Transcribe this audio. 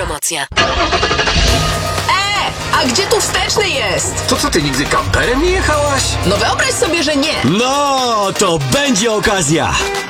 promocja. A gdzie tu wsteczny jest? To co, ty nigdy kamperem nie jechałaś? No wyobraź sobie, że nie. No, to będzie okazja.